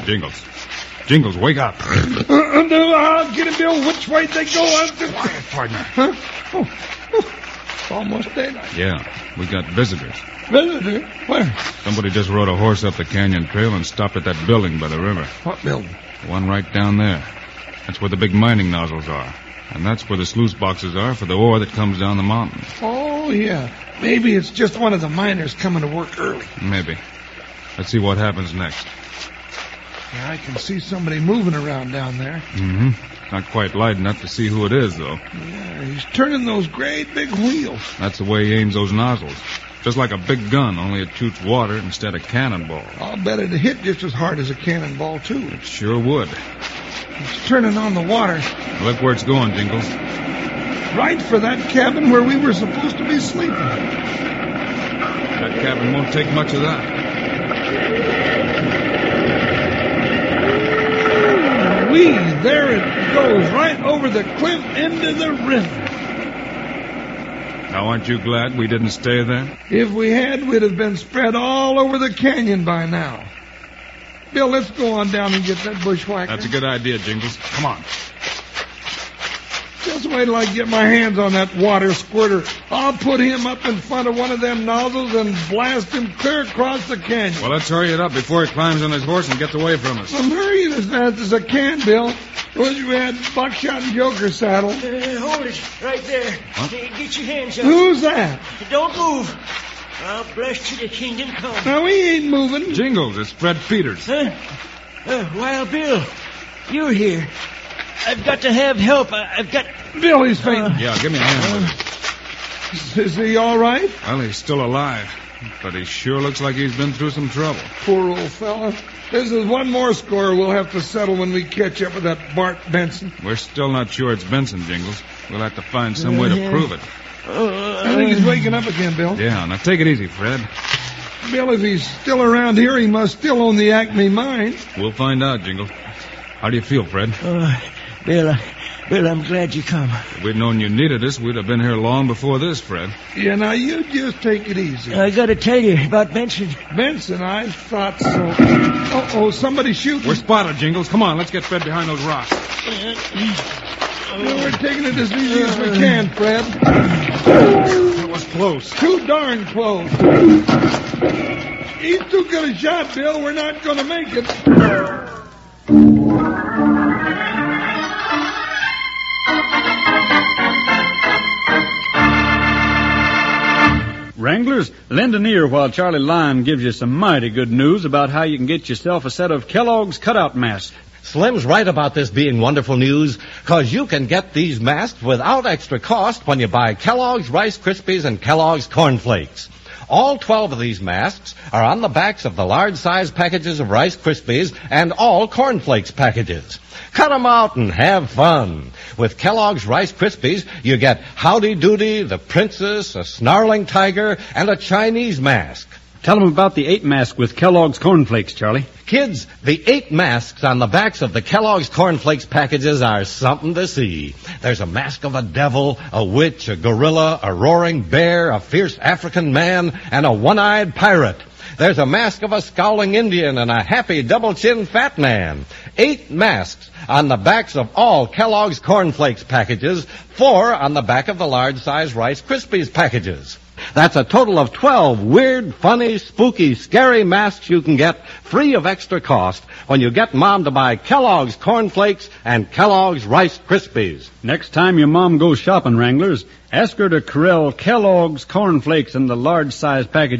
Jingles, wake up. I'll get him, Bill. Which way'd they go? Quiet, partner. Huh? It's almost daylight. Yeah, we got visitors. Visitor? Where? Somebody just rode a horse up the canyon trail and stopped at that building by the river. What building? The one right down there. That's where the big mining nozzles are. And that's where the sluice boxes are for the ore that comes down the mountain. Oh, yeah. Maybe it's just one of the miners coming to work early. Maybe. Let's see what happens next. Yeah, I can see somebody moving around down there. Mm-hmm. Not quite light enough to see who it is, though. Yeah, he's turning those great big wheels. That's the way he aims those nozzles. Just like a big gun, only it shoots water instead of cannonball. I'll bet it'd hit just as hard as a cannonball, too. It sure would. It's turning on the water. Look where it's going, Jingles. Right for that cabin where we were supposed to be sleeping. That cabin won't take much of that. There it goes, right over the cliff into the river. Now, aren't you glad we didn't stay there? If we had, we'd have been spread all over the canyon by now. Bill, let's go on down and get that bushwhacker. That's a good idea, Jingles. Come on. Just wait till I get my hands on that water squirter. I'll put him up in front of one of them nozzles and blast him clear across the canyon. Well, let's hurry it up before he climbs on his horse and gets away from us. I'm hurrying as fast as I can, Bill. Wish we had Buckshot and Joker saddle. Hold it right there. Huh? Get your hands up. Who's that? Don't move. I'll blast you to kingdom come. No, he ain't moving. Jingles, it's Fred Peters. Huh? Wild Bill, you're here. I've got to have help. I've got... Billy's fainting. Yeah, give me a hand. Is he all right? Well, he's still alive, but he sure looks like he's been through some trouble. Poor old fella. This is one more score we'll have to settle when we catch up with that Bart Benson. We're still not sure it's Benson, Jingles. We'll have to find some way to prove it. I think he's waking up again, Bill. Yeah, now take it easy, Fred. Bill, if he's still around here, he must still own the Acme mine. We'll find out, Jingles. How do you feel, Fred? Bill, I'm glad you come. If we'd known you needed us, we'd have been here long before this, Fred. Yeah, now you just take it easy. I got to tell you about Benson. Benson, I thought so. Uh-oh, somebody's shooting. We're spotted, Jingles. Come on, let's get Fred behind those rocks. Well, we're taking it as easy as we can, Fred. That was close. Too darn close. He's too good a shot, Bill. We're not going to make it. Wranglers, lend an ear while Charlie Lyon gives you some mighty good news about how you can get yourself a set of Kellogg's cutout masks. Slim's right about this being wonderful news, because you can get these masks without extra cost when you buy Kellogg's Rice Krispies and Kellogg's Corn Flakes. All 12 of these masks are on the backs of the large-size packages of Rice Krispies and all Corn Flakes packages. Cut 'em out and have fun. With Kellogg's Rice Krispies, you get Howdy Doody, the Princess, a snarling tiger, and a Chinese mask. Tell them about the 8 mask with Kellogg's Corn Flakes, Charlie. Kids, the 8 masks on the backs of the Kellogg's Corn Flakes packages are something to see. There's a mask of a devil, a witch, a gorilla, a roaring bear, a fierce African man, and a one-eyed pirate. There's a mask of a scowling Indian and a happy double-chin fat man. 8 masks on the backs of all Kellogg's Corn Flakes packages, 4 on the back of the large-size Rice Krispies packages. That's a total of 12 weird, funny, spooky, scary masks you can get free of extra cost when you get Mom to buy Kellogg's Corn Flakes and Kellogg's Rice Krispies. Next time your mom goes shopping, Wranglers, ask her to corral Kellogg's Corn Flakes in the large-size package